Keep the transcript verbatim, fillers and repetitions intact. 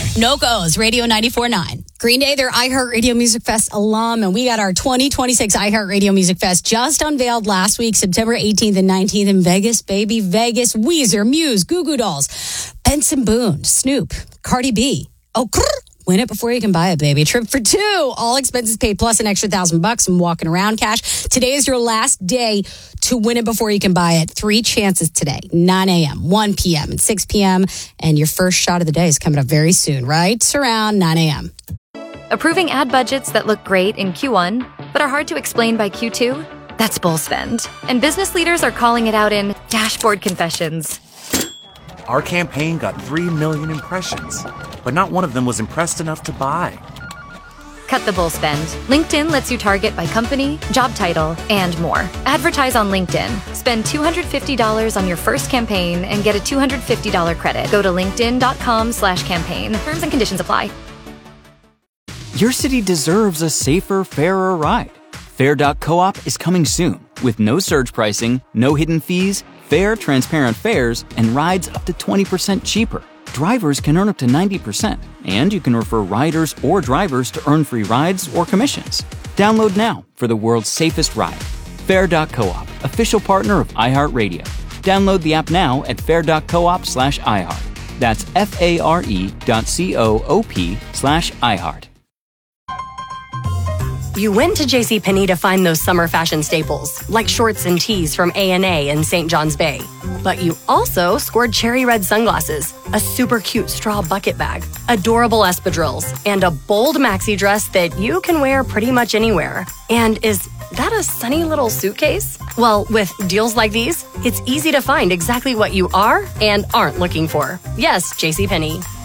NoCo's Radio ninety-four point nine. Green Day, they're iHeartRadio Music Fest alum, and we got our twenty twenty-six iHeartRadio Music Fest just unveiled last week, September eighteenth and nineteenth in Vegas, baby. Vegas, Weezer, Muse, Goo Goo Dolls, Benson Boone, Snoop, Cardi B. Oh, grrr. Win it before you can buy it, baby. Trip for two. All expenses paid plus an extra thousand bucks and walking around cash. Today is your last day to win it before you can buy it. Three chances today. nine a.m., one p.m., and six p.m. And your first shot of the day is coming up very soon, right around nine a.m. Approving ad budgets that look great in Q one, but are hard to explain by Q two? That's bull spend. And business leaders are calling it out in dashboard confessions. Our campaign got three million impressions, but not one of them was impressed enough to buy. Cut the bull spend. LinkedIn lets you target by company, job title, and more. Advertise on LinkedIn. Spend two hundred fifty dollars on your first campaign and get a two hundred fifty dollars credit. Go to linkedin.com slash campaign. Terms and conditions apply. Your city deserves a safer, fairer ride. Fair dot coop is coming soon with no surge pricing, no hidden fees, fair, transparent fares, and rides up to twenty percent cheaper. Drivers can earn up to ninety percent, and you can refer riders or drivers to earn free rides or commissions. Download now for the world's safest ride. Fair dot coop, official partner of iHeartRadio. Download the app now at fair dot coop slash iHeart. That's F-A-R-E dot C-O-O-P slash iHeart. You went to JCPenney to find those summer fashion staples, like shorts and tees from A and A in Saint John's Bay. But you also scored cherry red sunglasses, a super cute straw bucket bag, adorable espadrilles, and a bold maxi dress that you can wear pretty much anywhere. And is that a sunny little suitcase? Well, with deals like these, it's easy to find exactly what you are and aren't looking for. Yes, JCPenney.